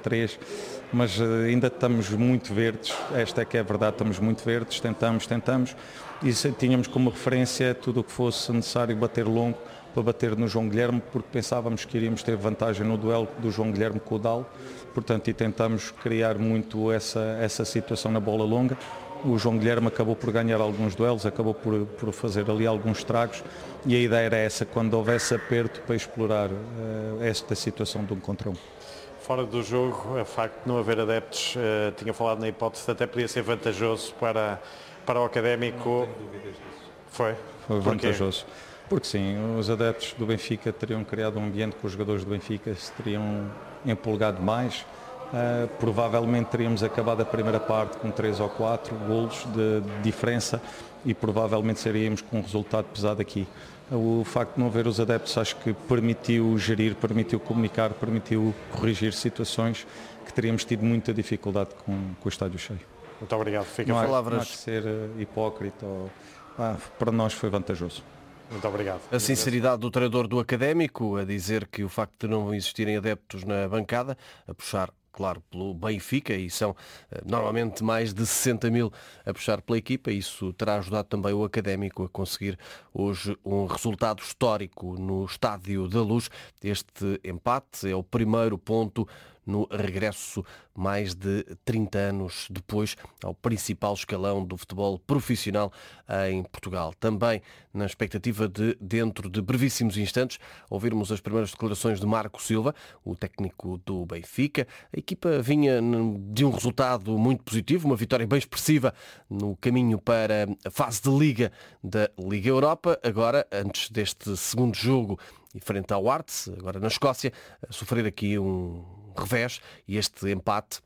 3, mas ainda estamos muito verdes, esta é que é a verdade, estamos muito verdes, tentamos, e tínhamos como referência tudo o que fosse necessário bater longo, para bater no João Guilherme, porque pensávamos que iríamos ter vantagem no duelo do João Guilherme com o Dal, portanto, e tentamos criar muito essa situação na bola longa. O João Guilherme acabou por ganhar alguns duelos, acabou por fazer ali alguns estragos, e a ideia era essa, quando houvesse aperto, para explorar esta situação de 1 contra 1. Fora do jogo, o facto de não haver adeptos, tinha falado na hipótese, até podia ser vantajoso para o Académico. Não tenho dúvidas disso. Foi vantajoso. Porque sim, os adeptos do Benfica teriam criado um ambiente que os jogadores do Benfica se teriam empolgado mais. Provavelmente teríamos acabado a primeira parte com 3 ou 4 golos de diferença e provavelmente seríamos com um resultado pesado aqui. O facto de não haver os adeptos acho que permitiu gerir, permitiu comunicar, permitiu corrigir situações que teríamos tido muita dificuldade com o estádio cheio. Muito obrigado. Não há que ser hipócrita. Para nós foi vantajoso. Muito obrigado. A sinceridade do treinador do Académico a dizer que o facto de não existirem adeptos na bancada, a puxar, claro, pelo Benfica, e são normalmente mais de 60 mil a puxar pela equipa, isso terá ajudado também o Académico a conseguir hoje um resultado histórico no Estádio da Luz. Este empate é o primeiro ponto no regresso mais de 30 anos depois ao principal escalão do futebol profissional em Portugal. Também na expectativa de, dentro de brevíssimos instantes, ouvirmos as primeiras declarações de Marco Silva, o técnico do Benfica. A equipa vinha de um resultado muito positivo, uma vitória bem expressiva no caminho para a fase de Liga da Liga Europa. Agora, antes deste segundo jogo, e frente ao Arts, agora na Escócia, a sofrer aqui um revés, e este empate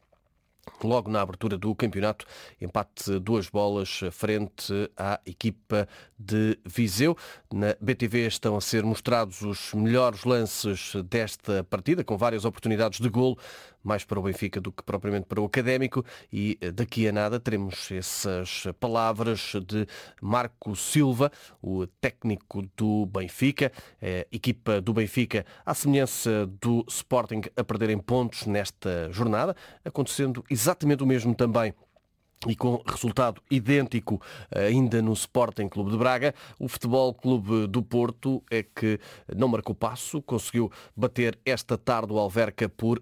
logo na abertura do campeonato, empate 2-2 frente à equipa de Viseu. Na BTV estão a ser mostrados os melhores lances desta partida, com várias oportunidades de golo, mais para o Benfica do que propriamente para o Académico, e daqui a nada teremos essas palavras de Marco Silva, o técnico do Benfica. A equipa do Benfica, à semelhança do Sporting, a perderem pontos nesta jornada, acontecendo exatamente o mesmo também e com resultado idêntico ainda no Sporting Clube de Braga. O Futebol Clube do Porto é que não marcou passo, conseguiu bater esta tarde o Alverca por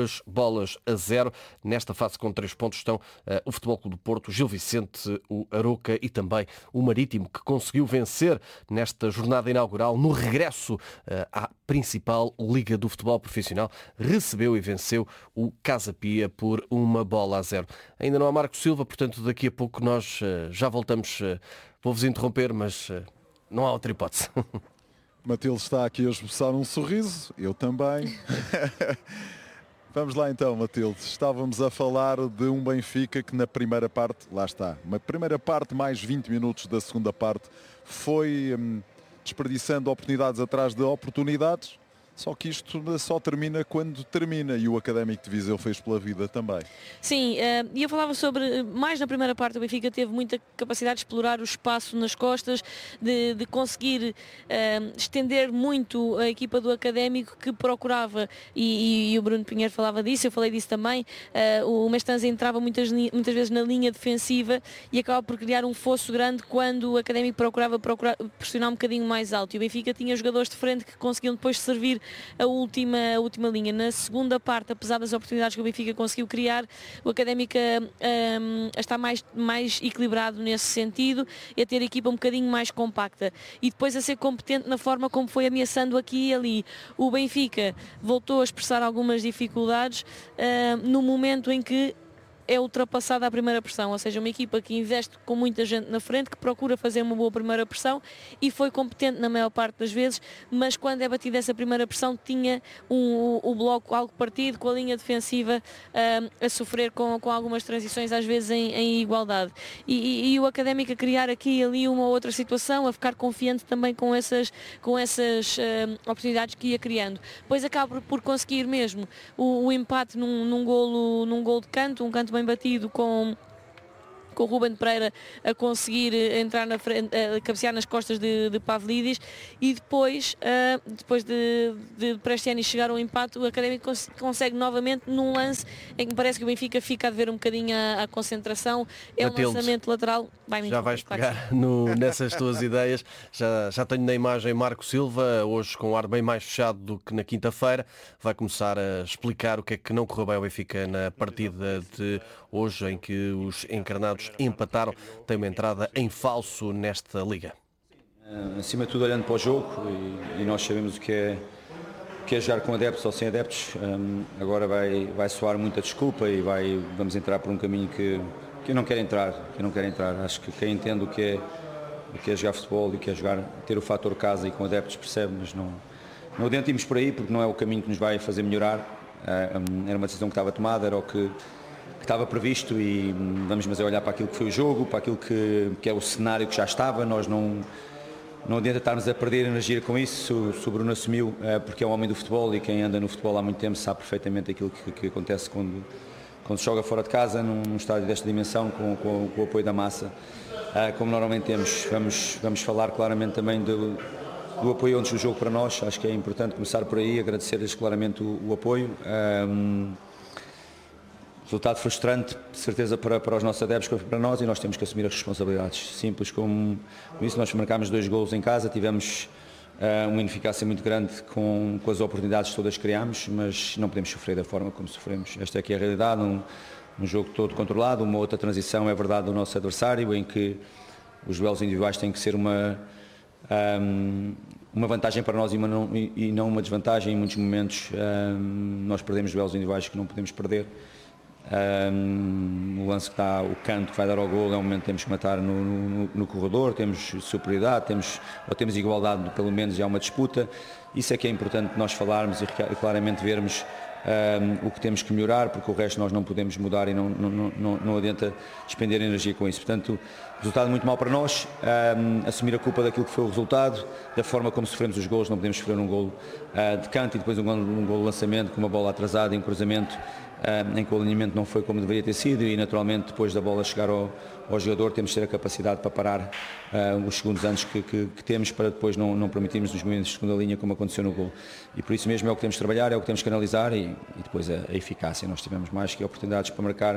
2-0. Nesta fase com 3 pontos estão o Futebol Clube do Porto, o Gil Vicente, o Aroca e também o Marítimo, que conseguiu vencer nesta jornada inaugural, no regresso à principal Liga do Futebol Profissional. Recebeu e venceu o Casa Pia por 1-0. Ainda não há Marco Silva, portanto daqui a pouco nós já voltamos. Vou-vos interromper, mas não há outra hipótese. Matilde está aqui a esboçar um sorriso, eu também. Vamos lá então, Matilde. Estávamos a falar de um Benfica que na primeira parte, lá está, uma primeira parte mais 20 minutos da segunda parte, foi desperdiçando oportunidades atrás de oportunidades. Só que isto só termina quando termina, e o Académico de Viseu fez pela vida também. Sim, e eu falava sobre, mais na primeira parte, o Benfica teve muita capacidade de explorar o espaço nas costas, de conseguir estender muito a equipa do Académico, que procurava, e o Bruno Pinheiro falava disso, eu falei disso também, o Mestanza entrava muitas vezes na linha defensiva e acabava por criar um fosso grande quando o Académico procurava pressionar um bocadinho mais alto, e o Benfica tinha jogadores de frente que conseguiam depois servir a última linha. Na segunda parte, apesar das oportunidades que o Benfica conseguiu criar, o Académica está mais equilibrado nesse sentido, e a ter a equipa um bocadinho mais compacta e depois a ser competente na forma como foi ameaçando aqui e ali. O Benfica voltou a expressar algumas dificuldades no momento em que é ultrapassada a primeira pressão, ou seja, uma equipa que investe com muita gente na frente, que procura fazer uma boa primeira pressão, e foi competente na maior parte das vezes, mas quando é batida essa primeira pressão tinha o bloco algo partido, com a linha defensiva a sofrer com algumas transições, às vezes em igualdade. E o Académico a criar aqui e ali uma outra situação, a ficar confiante também com essas oportunidades que ia criando. Depois acaba por conseguir mesmo o empate num golo de canto, um canto bem batido com com o Ruben Pereira a conseguir entrar na frente, a cabecear nas costas de Pavlidis, e depois de Prestiani chegar ao empate, o Académico consegue novamente num lance em que me parece que o Benfica fica a dever um bocadinho a concentração. É um lançamento lateral. Já vais pegar nessas tuas ideias. Já tenho na imagem Marco Silva, hoje com o ar bem mais fechado do que na quinta-feira. Vai começar a explicar o que é que não correu bem ao Benfica na partida de hoje, em que os encarnados empataram. Tem uma entrada em falso nesta liga. Acima de tudo, olhando para o jogo, e nós sabemos o que é jogar com adeptos ou sem adeptos. Agora vai soar muita desculpa e vamos entrar por um caminho que eu não quero entrar. Acho que quem entende o que é jogar futebol e o que é ter o fator casa e com adeptos percebe, mas não adiantamos por aí, porque não é o caminho que nos vai fazer melhorar. Era uma decisão que estava tomada, era o que estava previsto, e vamos olhar para aquilo que foi o jogo, para aquilo que é o cenário que já estava. Nós não adianta estarmos a perder energia com isso. O Bruno assumiu, porque é um homem do futebol, e quem anda no futebol há muito tempo sabe perfeitamente aquilo que acontece quando se joga fora de casa, num estádio desta dimensão, com o apoio da massa, como normalmente temos. Vamos falar claramente também do apoio antes do jogo para nós. Acho que é importante começar por aí, agradecer-lhes claramente o apoio. Resultado frustrante, de certeza, para os nossos adeptos, para nós, e nós temos que assumir as responsabilidades. Simples como isso. Nós marcámos 2 golos em casa, tivemos uma ineficácia muito grande com as oportunidades que todas criámos, mas não podemos sofrer da forma como sofremos. Esta é que é a realidade, um jogo todo controlado. Uma outra transição, é verdade, do nosso adversário, em que os duelos individuais têm que ser uma vantagem para nós e não uma desvantagem. Em muitos momentos nós perdemos duelos individuais que não podemos perder. O lance que está, o canto que vai dar ao golo, é um momento que temos que matar no corredor. Temos superioridade, temos igualdade, pelo menos, e há uma disputa. Isso é que é importante nós falarmos e claramente vermos o que temos que melhorar, porque o resto nós não podemos mudar e não adianta despender energia com isso. Portanto, resultado muito mau para nós. Assumir a culpa daquilo que foi o resultado, da forma como sofremos os golos. Não podemos sofrer um golo de canto e depois um golo de lançamento com uma bola atrasada e um cruzamento em que o alinhamento não foi como deveria ter sido, e naturalmente depois da bola chegar ao jogador temos de ter a capacidade para parar os segundos antes que temos, para depois não permitirmos nos momentos de segunda linha, como aconteceu no gol. E por isso mesmo é o que temos de trabalhar, é o que temos que analisar, e depois a eficácia. Nós tivemos mais que oportunidades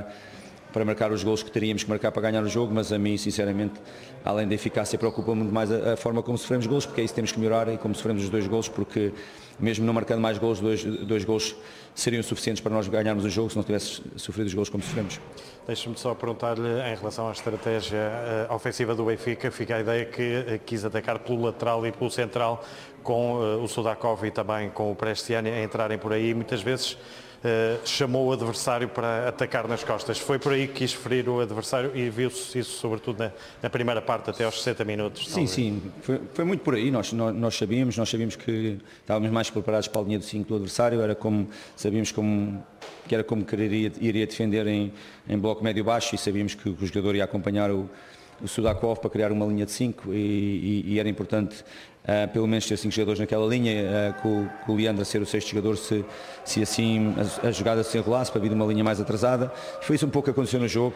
para marcar os golos que teríamos que marcar para ganhar o jogo, mas a mim, sinceramente, além da eficácia, preocupa muito mais a forma como sofremos golos, porque é isso que temos que melhorar, e como sofremos os 2 golos, porque mesmo não marcando mais golos, 2 golos seriam suficientes para nós ganharmos o jogo se não tivesse sofrido os golos como sofremos. Deixa-me só perguntar-lhe, em relação à estratégia ofensiva do Benfica, fica a ideia que quis atacar pelo lateral e pelo central, com o Sudakov e também com o Prestiani a entrarem por aí. Muitas vezes chamou o adversário para atacar nas costas. Foi por aí que quis ferir o adversário, e viu-se isso sobretudo na primeira parte, até aos 60 minutos. Sim, foi muito por aí. Nós sabíamos que estávamos mais preparados para a linha de 5 do adversário. Sabíamos que era como iria defender em bloco médio-baixo, e sabíamos que o jogador ia acompanhar o Sudakov para criar uma linha de 5, e era importante pelo menos ter 5 jogadores naquela linha, com o Leandro a ser o 6º jogador, se assim a jogada se enrolasse, para vir de uma linha mais atrasada. Foi isso um pouco que aconteceu no jogo.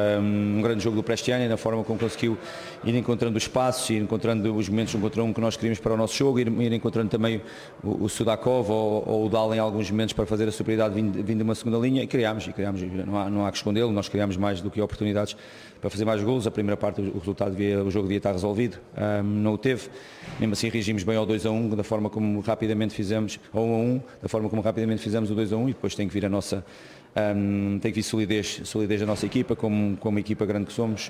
Um grande jogo do Prestiani, na forma como conseguiu ir encontrando os espaços, ir encontrando os momentos 1 contra 1 que nós queríamos para o nosso jogo, ir encontrando também o Sudakov ou o Dal em alguns momentos para fazer a superioridade vindo de uma segunda linha, e criámos, não há que escondê-lo. Nós criámos mais do que oportunidades para fazer mais golos. A primeira parte o jogo devia estar resolvido, não o teve. Mesmo assim reagimos bem ao 2-1, da forma como rapidamente fizemos, ao 1-1, da forma como rapidamente fizemos o 2-1, e depois tem que vir tem que vir solidez da nossa equipa, como uma equipa grande que somos,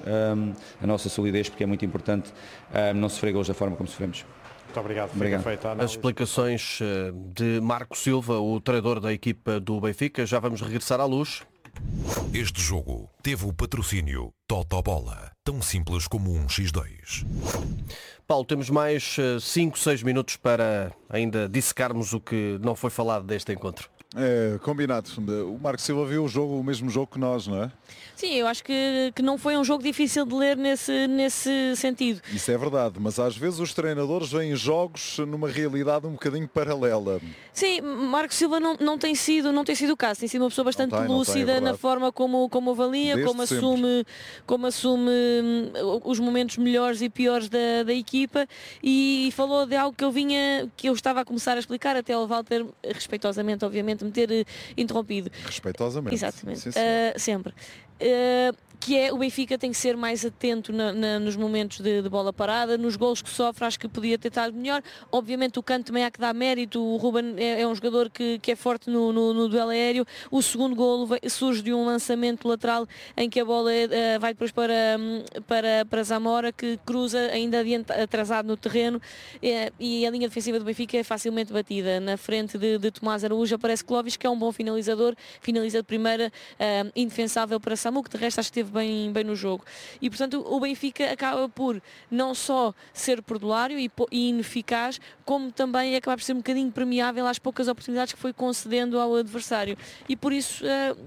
a nossa solidez, porque é muito importante não sofrer golos da forma como sofremos. Muito obrigado. As explicações de Marco Silva, o treinador da equipa do Benfica. Já vamos regressar à luz. Este jogo teve o patrocínio Totobola, tão simples como um X2. Paulo, temos mais 5, 6 minutos para ainda dissecarmos o que não foi falado deste encontro. Combinado. O Marco Silva viu o mesmo jogo que nós, não é? Sim, eu acho que não foi um jogo difícil de ler nesse sentido. Isso é verdade, mas às vezes os treinadores veem jogos numa realidade um bocadinho paralela. Sim, Marco Silva não tem sido o caso. Tem sido uma pessoa bastante lúcida na forma como avalia, como assume os momentos melhores e piores da equipa, e falou de algo que eu estava a começar a explicar, até o Walter, respeitosamente, obviamente, me ter interrompido. Respeitosamente. Exatamente. Sim, sempre. Que é o Benfica tem que ser mais atento nos momentos de bola parada, nos golos que sofre, acho que podia ter estado melhor. Obviamente o canto também há que dar mérito, o Ruben é um jogador que é forte no duelo aéreo. O segundo golo surge de um lançamento lateral em que a bola vai depois para Zamora, que cruza ainda atrasado no terreno, e a linha defensiva do Benfica é facilmente batida. Na frente de Tomás Araújo aparece Clóvis, que é um bom finalizador, finaliza de primeira, indefensável para Samu, que de resto acho que teve bem no jogo. E portanto o Benfica acaba por não só ser perdulário e ineficaz, como também acaba por ser um bocadinho permeável às poucas oportunidades que foi concedendo ao adversário. E por isso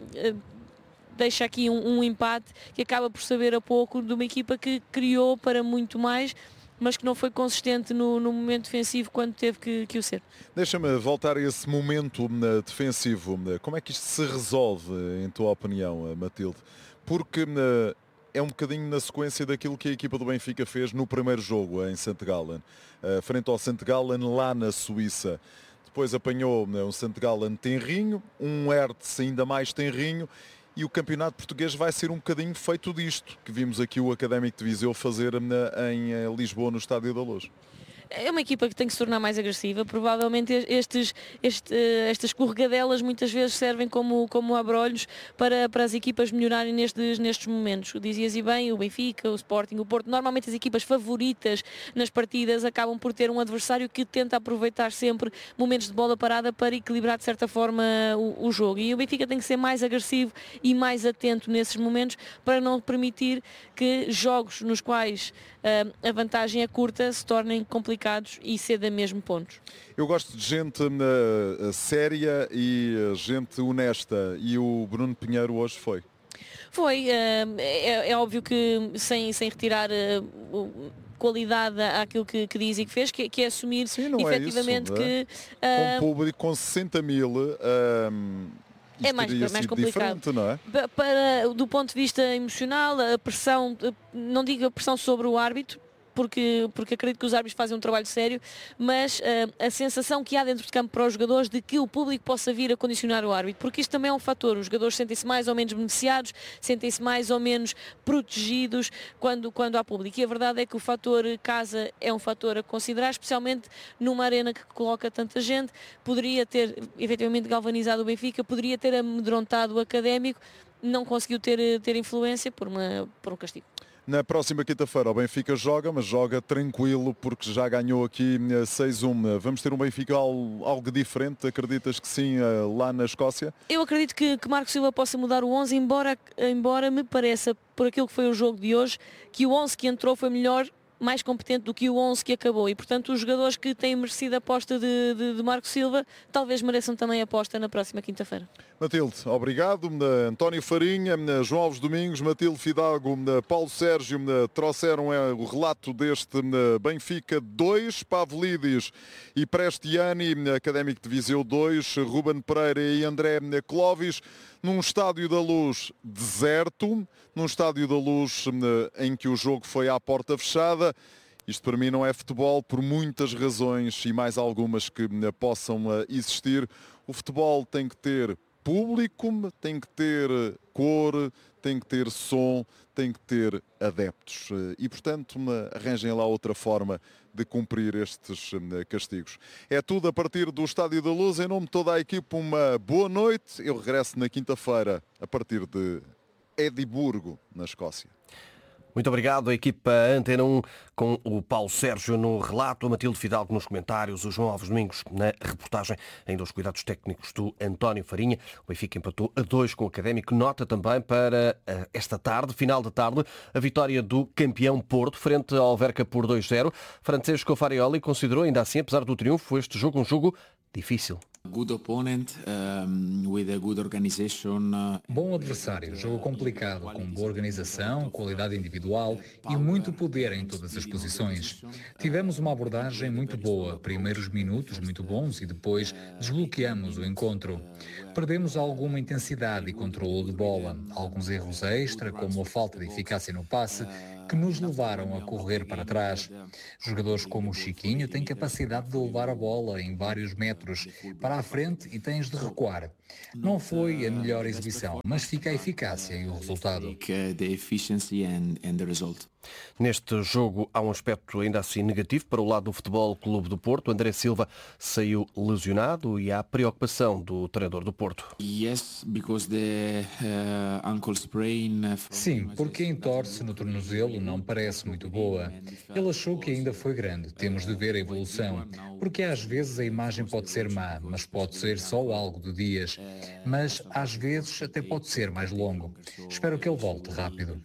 deixa aqui um empate que acaba por saber a pouco de uma equipa que criou para muito mais, mas que não foi consistente no momento defensivo quando teve que o ser. Deixa-me voltar a esse momento defensivo. Como é que isto se resolve, em tua opinião, Matilde? Porque é um bocadinho na sequência daquilo que a equipa do Benfica fez no primeiro jogo em St. Gallen, frente ao St. Gallen lá na Suíça. Depois apanhou um St. Gallen tenrinho, um Hertz ainda mais tenrinho, e o campeonato português vai ser um bocadinho feito disto, que vimos aqui o Académico de Viseu fazer em Lisboa, no Estádio da Luz. É uma equipa que tem que se tornar mais agressiva. Provavelmente estas escorregadelas muitas vezes servem como abrolhos para as equipas melhorarem nestes momentos. Dizias e bem, o Benfica, o Sporting, o Porto, normalmente as equipas favoritas nas partidas acabam por ter um adversário que tenta aproveitar sempre momentos de bola parada para equilibrar de certa forma o jogo. E o Benfica tem que ser mais agressivo e mais atento nesses momentos para não permitir que jogos nos quais a vantagem é curta se tornem complicados e ceda mesmo pontos. Eu gosto de gente séria e gente honesta, e o Bruno Pinheiro hoje foi. Foi, é óbvio que sem retirar qualidade àquilo que diz e que fez, que é assumir. Sim, não efetivamente é isso, que... com público com 60 mil... é mais complicado, não é? Do ponto de vista emocional, a pressão, não digo a pressão sobre o árbitro, porque acredito que os árbitros fazem um trabalho sério, mas a sensação que há dentro de campo para os jogadores de que o público possa vir a condicionar o árbitro, porque isto também é um fator. Os jogadores sentem-se mais ou menos beneficiados, sentem-se mais ou menos protegidos quando há público. E a verdade é que o fator casa é um fator a considerar, especialmente numa arena que coloca tanta gente. Poderia ter efetivamente galvanizado o Benfica, poderia ter amedrontado o Académico, não conseguiu ter influência por um castigo. Na próxima quinta-feira o Benfica joga, mas joga tranquilo porque já ganhou aqui 6-1. Vamos ter um Benfica algo diferente, acreditas que sim, lá na Escócia? Eu acredito que Marco Silva possa mudar o 11, embora me pareça, por aquilo que foi o jogo de hoje, que o 11 que entrou foi melhor, mais competente do que o 11 que acabou, e portanto os jogadores que têm merecido a aposta de Marco Silva talvez mereçam também a aposta na próxima quinta-feira. Matilde, obrigado. António Farinha, João Alves Domingos, Matilde Fidalgo, Paulo Sérgio trouxeram o relato deste Benfica 2, Pavlidis e Prestiani, Académico de Viseu 2, Ruben Pereira e André Clóvis, num Estádio da Luz deserto, num Estádio da Luz em que o jogo foi à porta fechada. Isto para mim não é futebol por muitas razões e mais algumas que possam existir. O futebol tem que ter público, tem que ter cor, tem que ter som, tem que ter adeptos. E, portanto, arranjem lá outra forma de cumprir estes castigos. É tudo a partir do Estádio da Luz. Em nome de toda a equipe, uma boa noite. Eu regresso na quinta-feira a partir de Edimburgo, na Escócia. Muito obrigado. A equipa Antena 1 com o Paulo Sérgio no relato, a Matilde Fidalgo nos comentários, o João Alves Domingos na reportagem, ainda os cuidados técnicos do António Farinha. O Benfica empatou a 2 com o Académico. Nota também para esta tarde, final da tarde, a vitória do campeão Porto frente ao Alverca por 2-0. Francesco Farioli considerou ainda assim, apesar do triunfo, este jogo um jogo difícil. Bom adversário, jogo complicado, com boa organização, qualidade individual e muito poder em todas as posições. Tivemos uma abordagem muito boa, primeiros minutos muito bons e depois desbloqueamos o encontro. Perdemos alguma intensidade e controle de bola, alguns erros extra, como a falta de eficácia no passe, que nos levaram a correr para trás. Jogadores como o Chiquinho têm capacidade de levar a bola em vários metros para a frente e tens de recuar. Não foi a melhor exibição, mas fica a eficácia e o resultado. Neste jogo há um aspecto ainda assim negativo para o lado do Futebol Clube do Porto. André Silva saiu lesionado e há preocupação do treinador do Porto. Sim, porque a entorse no tornozelo não parece muito boa. Ele achou que ainda foi grande. Temos de ver a evolução, porque às vezes a imagem pode ser má, mas pode ser só algo de dias. Mas às vezes até pode ser mais longo. Espero que ele volte rápido.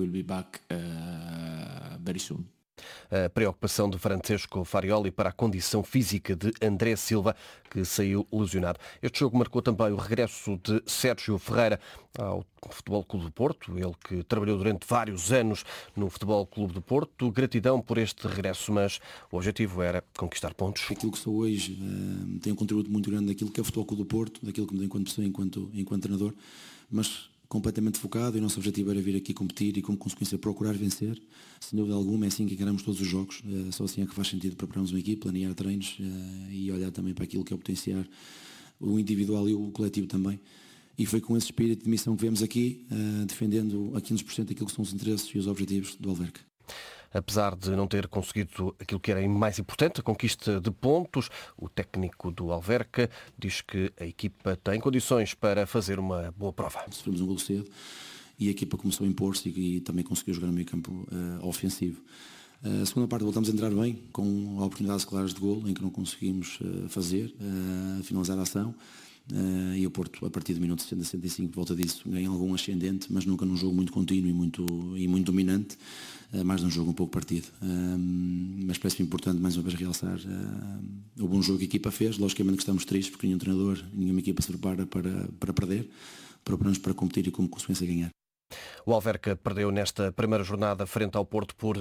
A preocupação de Francesco Farioli para a condição física de André Silva, que saiu lesionado. Este jogo marcou também o regresso de Sérgio Ferreira ao Futebol Clube do Porto, ele que trabalhou durante vários anos no Futebol Clube do Porto. Gratidão por este regresso, mas o objetivo era conquistar pontos. Aquilo que sou hoje tem um contributo muito grande daquilo que é o Futebol Clube do Porto, daquilo que me deu enquanto pessoa, enquanto treinador, mas completamente focado, e o nosso objetivo era vir aqui competir e, como consequência, procurar vencer. Sem dúvida alguma, é assim que encaramos todos os jogos. Só assim é que faz sentido prepararmos uma equipe, planear treinos e olhar também para aquilo que é o potenciar o individual e o coletivo também. E foi com esse espírito de missão que viemos aqui, defendendo a 15% aquilo que são os interesses e os objetivos do Alverca. Apesar de não ter conseguido aquilo que era mais importante, a conquista de pontos, o técnico do Alverca diz que a equipa tem condições para fazer uma boa prova. Sofremos um golo cedo e a equipa começou a impor-se e também conseguiu jogar no meio campo ofensivo. A segunda parte voltamos a entrar bem, com oportunidades claras de golo, em que não conseguimos finalizar a ação. E o Porto, a partir do minuto 60-65, volta disso, ganha algum ascendente, mas nunca num jogo muito contínuo e muito dominante, mais num jogo um pouco partido. Mas parece-me importante mais uma vez realçar o bom jogo que a equipa fez. Logicamente que estamos tristes porque nenhum treinador, nenhuma equipa se prepara para perder, preparamos para competir e como consequência ganhar. O Alverca perdeu nesta primeira jornada frente ao Porto por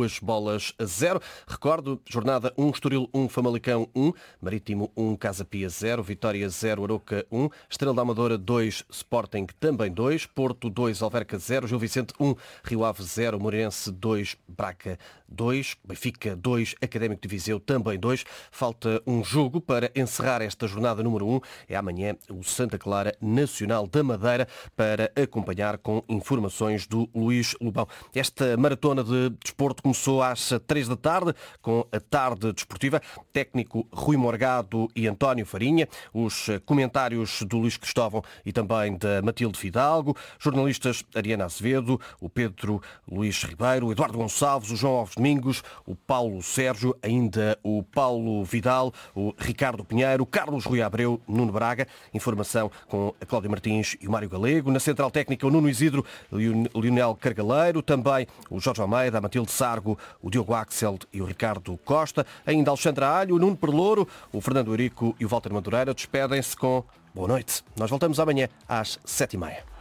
2-0. Recordo, jornada 1, Estoril 1, Famalicão 1, Marítimo 1, Casa Pia 0, Vitória 0, Aroca 1, Estrela da Amadora 2, Sporting também 2, Porto 2, Alverca 0, Gil Vicente 1, Rio Ave 0, Moreirense 2, Braga 2, Benfica 2, Académico de Viseu também 2. Falta um jogo para encerrar esta jornada número 1. É amanhã o Santa Clara Nacional da Madeira, para acompanhar com informações do Luís Lobão. Esta maratona de desporto começou às 3 da tarde, com a tarde desportiva. Técnico Rui Morgado e António Farinha, os comentários do Luís Cristóvão e também da Matilde Fidalgo, jornalistas Ariana Azevedo, o Pedro Luís Ribeiro, o Eduardo Gonçalves, o João Alves Domingos, o Paulo Sérgio, ainda o Paulo Vidal, o Ricardo Pinheiro, o Carlos Rui Abreu, Nuno Braga. Informação com a Cláudia Martins e o Mário Galego. Na Central Técnica, o Nuno Isidro, o Lionel Cargaleiro, também o Jorge Almeida, a Matilde Sargo, o Diogo Axel e o Ricardo Costa, ainda Alexandra Alho, o Nuno Perlouro, o Fernando Eurico e o Walter Madureira despedem-se com boa noite. Nós voltamos amanhã às 7h30.